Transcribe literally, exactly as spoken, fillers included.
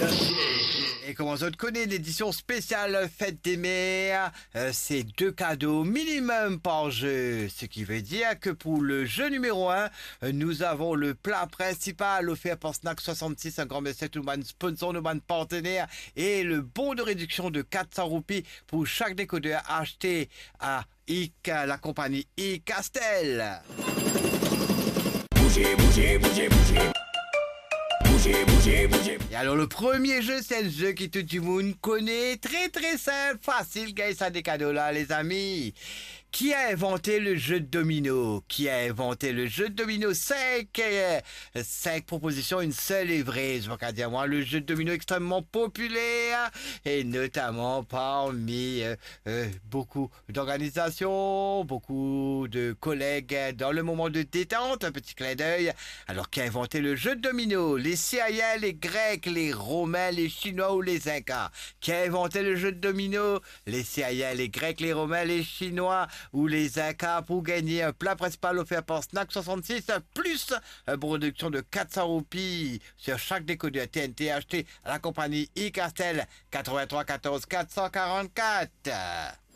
Et comme on te connaît, l'édition spéciale Fête des Mères, euh, c'est deux cadeaux minimum par jeu. Ce qui veut dire que pour le jeu numéro un, euh, nous avons le plat principal offert par Snack soixante-six, un grand merci tout le monde sponsor, nos bandes partenaires, et le bon de réduction de quatre cents roupies pour chaque décodeur acheté à I C, la compagnie iCastel. Bougez, bougez, bougez, bougez. Bougez, bougez, bougez. Et alors le premier jeu, c'est un jeu que tout le monde connaît, très très simple, facile, gagne ça des cadeaux là les amis. Qui a inventé le jeu de domino? Qui a inventé le jeu de domino? Cinq, euh, cinq propositions, une seule est vraie. Je vais dire moi, le jeu de domino extrêmement populaire et notamment parmi euh, euh, beaucoup d'organisations, beaucoup de collègues dans le moment de détente. Un petit clin d'œil. Alors qui a inventé le jeu de domino? Les Syriens, les Grecs, les Romains, les Chinois ou les Incas? Qui a inventé le jeu de domino? Les Syriens, les Grecs, les Romains, les Chinois ou les Incas, pour gagner un plat principal offert par Snack soixante-six plus une production de quatre cents roupies sur chaque décodeur T N T acheté à la compagnie iCastel. Quatre-vingt-trois quatorze quatre cent quarante-quatre.